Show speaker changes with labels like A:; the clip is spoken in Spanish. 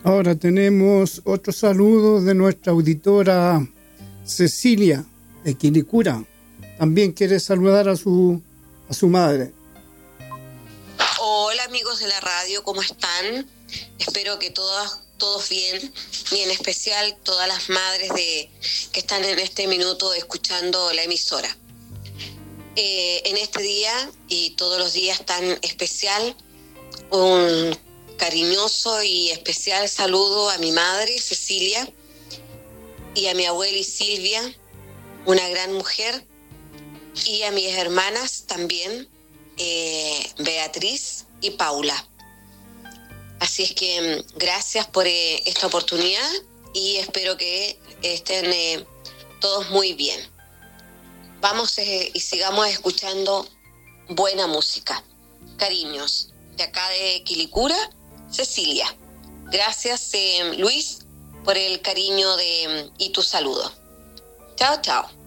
A: Ahora tenemos otro saludo de nuestra auditora Cecilia de Quilicura. También quiere saludar a su madre.
B: Hola amigos de la radio, ¿cómo están? Espero que todos bien, y en especial todas las madres que están en este minuto escuchando la emisora. En este día y todos los días tan especial, un cariñoso y especial saludo a mi madre Cecilia y a mi abuela Silvia, una gran mujer, y a mis hermanas también, Beatriz y Paula. Así es que gracias por esta oportunidad y espero que estén todos muy bien. Vamos y sigamos escuchando buena música. Cariños, de acá de Quilicura, Cecilia. Gracias, Luis, por el cariño y tu saludo. Chao, chao.